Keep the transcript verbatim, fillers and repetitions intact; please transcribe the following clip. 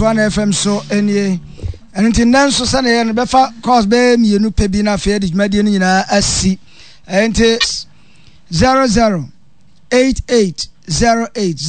one F M so enie enti nan so sa na ye no befa course be mienu pe bi na fe de dwumade ni nyina asi enti zero zero eight eight zero eight